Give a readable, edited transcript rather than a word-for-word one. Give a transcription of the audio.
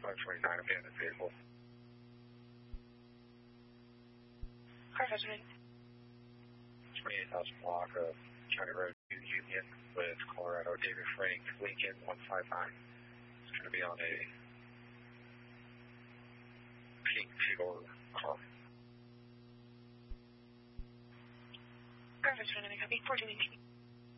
529 abandoned vehicle. Car visiting. 28,000 block of County Road 2 Union with Colorado David Frank Lincoln 159. It's going to be on a pink two-door car. Car visiting, copy 428.